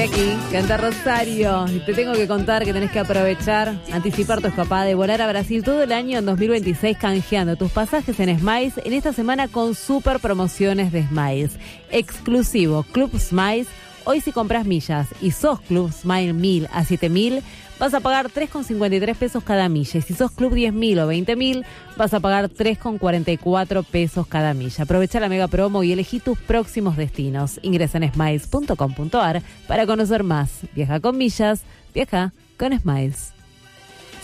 Aquí, canta Rosario. Y te tengo que contar que tenés que aprovechar, anticipar tu escapada de volar a Brasil todo el año en 2026 canjeando tus pasajes en Smiles en esta semana con super promociones de Smiles. Exclusivo Club Smiles. Hoy si compras millas y sos Club Smile 1000 a 7000, vas a pagar 3,53 pesos cada milla. Y si sos Club 10.000 o 20.000, vas a pagar 3,44 pesos cada milla. Aprovecha la mega promo y elegí tus próximos destinos. Ingresa en smiles.com.ar para conocer más. Viaja con millas, viaja con Smiles.